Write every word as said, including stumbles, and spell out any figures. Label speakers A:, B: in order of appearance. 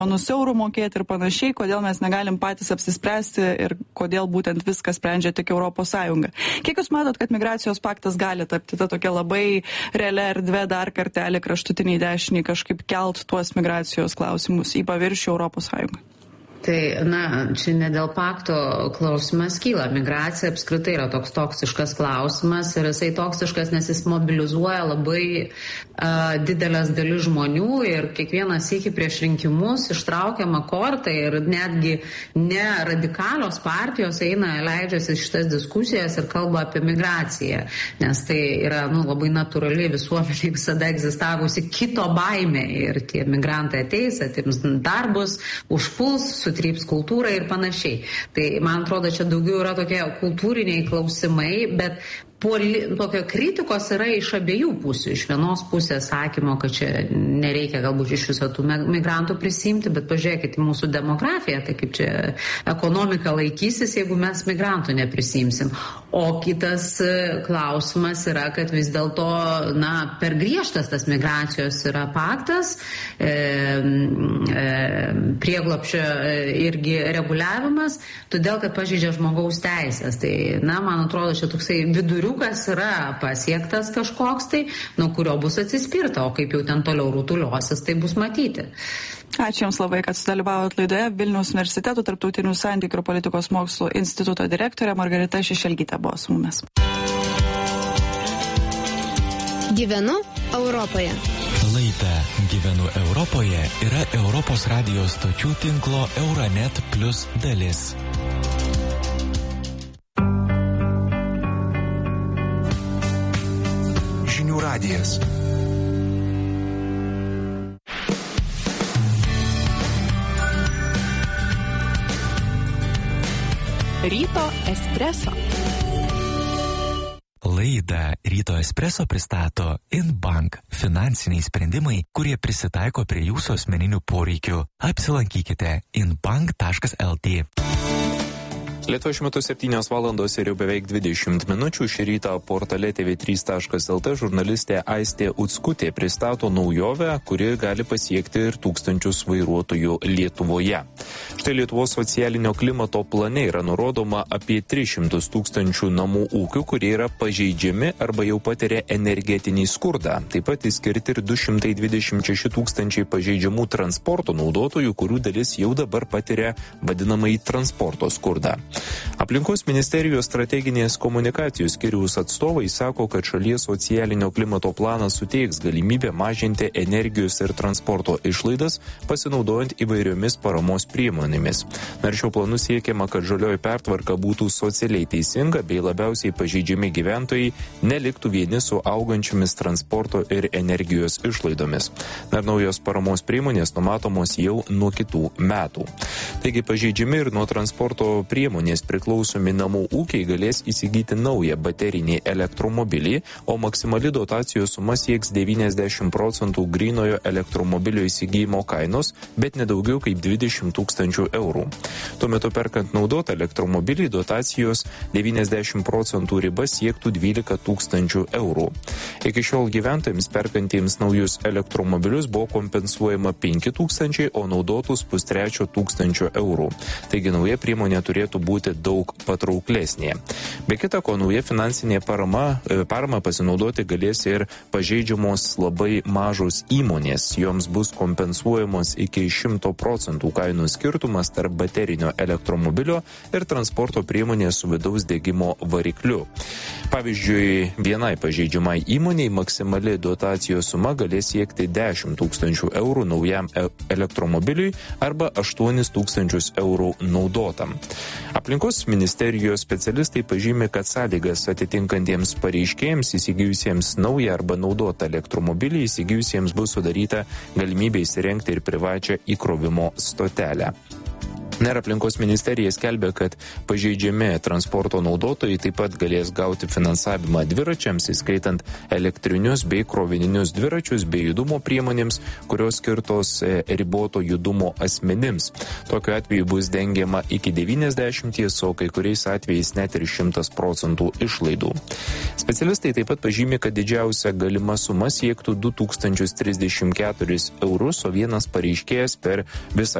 A: eurų mokėti ir panašiai, kodėl mes negalim patys apsispręsti ir kodėl būtent viską sprendžia tik Europos Sąjunga. Kiek jūs matot, kad migracijos paktas gali tapti ta tokia labai realia erdvė dar kartelį kraštutiniai dešiniai kažkaip kelt tuos migracijos klausimus į paviršių Europos Sąjungą?
B: Tai, na, čia ne dėl pakto klausimas kyla. Migracija apskritai yra toks toksiškas klausimas ir jisai toksiškas, nes jis mobilizuoja labai uh, didelės dalis žmonių ir kiekvienas iki prieš rinkimus ištraukiama kortą ir netgi ne radikalios partijos eina, leidžiasi šitas diskusijas ir kalba apie migraciją, nes tai yra, nu, labai natūrali visuomenė visada egzistavusi kito baimė ir tie migrantai ateis, atims darbus, užpuls, sutryps kultūrą ir panašiai. Tai, man atrodo, čia daugiau yra tokie kultūriniai klausimai, bet poli, tokio kritikos yra iš abiejų pusių. Iš vienos pusės sakymo, kad čia nereikia galbūt iš viso tų migrantų prisimti, bet pažiūrėkite į mūsų demografiją, tai kaip čia ekonomika laikysis, jeigu mes migrantų neprisimsim. O kitas klausimas yra, kad vis dėlto, na, per griežtas tas migracijos yra paktas, e, e, prieglobsčio irgi reguliavimas, todėl, kad pažeidžia žmogaus teisės. Tai, na, man atrodo, čia toksai viduriukas yra pasiektas kažkoks tai, nuo kurio bus atsispirta, o kaip jau ten toliau rutuliosis, tai bus matyti.
A: Ačiū Jums labai, kad sudalyvavot laidoje. Vilniaus universiteto tarptautinių santykių ir politikos mokslų instituto direktorė Margarita Šešelgytė buvo su mumis.
C: Gyvenu Europoje.
D: Laida Gyvenu Europoje yra Europos radijos stočių tinklo Euronet Plus dalis.
E: Žinių radijas.
F: Ryto espreso.
D: Laidą Ryto espreso pristato InBank – finansiniai sprendimai, kurie prisitaiko prie jūsų asmeninių poreikių. Apsilankykite inbank taškas lt.
G: Lietuvoje šiuo metu septynios valandos ir jau beveik dvidešimt minučių. Šį rytą portale T V trys taškas lt žurnalistė Aistė Uckutė pristato naujovę, kuri gali pasiekti ir tūkstančius vairuotojų Lietuvoje. Štai Lietuvos socialinio klimato plane yra nurodoma apie tris šimtus tūkstančių namų ūkių, kurie yra pažeidžiami arba jau patiria energetinį skurdą. Taip pat įskirti ir du šimtai dvidešimt šeši tūkstančiai pažeidžiamų transporto naudotojų, kurių dalis jau dabar patiria vadinamąjį transporto skurdą. Aplinkos ministerijos strateginės komunikacijos skyriaus atstovai sako, kad šalies socialinio klimato planas suteiks galimybę mažinti energijos ir transporto išlaidas, pasinaudojant įvairiomis paramos priemonėmis. Ir šiuo planu siekiama, kad žalioji pertvarka būtų socialiai teisinga bei labiausiai pažeidžiami gyventojai neliktų vieni su augančiomis transporto ir energijos išlaidomis. Ir naujos paramos priemonės numatomos jau nuo kitų metų. Taigi pažeidžiami ir nuo transporto priemonės priklausomi namų ūkiai galės įsigyti naują baterinį elektromobilį, o maksimali dotacijos suma sieks devyniasdešimt procentų grynojo elektromobilio įsigijimo kainos, bet nedaugiau kaip dvidešimt tūkstančių eurų. Tuo metu perkant naudotą elektromobilį dotacijos devyniasdešimt procentų riba siektų dvylika tūkstančių eurų. Iki šiol gyventojams perkantiems naujus elektromobilius buvo kompensuojama penki tūkstančiai, o naudotus pustrečio tūkstančio eurų. Taigi nauja priemonė turėtų būti daug patrauklesnė. Be kita ko, nauja finansinė parama, parama pasinaudoti galės ir pažeidžiamos labai mažos įmonės. Joms bus kompensuojamos iki šimto procentų kainų skirtumas tarp baterinio elektromobilio ir transporto priemonės su vidaus degimo varikliu. Pavyzdžiui, vienai pažeidžiamai įmoniai maksimali dotacijos suma galės siekti dešimt tūkstančių eurų naujam elektromobiliui arba aštuonis tūkstančius eurų naudotam. Aplinkos ministerijos specialistai pažymi, kad sąlygas atitinkantiems pareiškėjams įsigijusiems naują arba naudotą elektromobilį įsigijusiems bus sudaryta galimybė įsirengti ir privačią įkrovimo stotelę. Na ir aplinkos ministerija skelbia, kad pažeidžiami transporto naudotojai taip pat galės gauti finansavimą dviračiams, įskaitant elektrinius bei krovininius dviračius bei judumo priemonėms, kurios skirtos riboto judumo asmenims. Tokiu atveju bus dengiama iki devyniasdešimt, o kai kuriais atvejais net ir šimtas procentų išlaidų. Specialistai taip pat pažymi, kad didžiausia galima suma siektų du tūkstančius trisdešimt keturis eurus, o vienas pareiškėjas per visą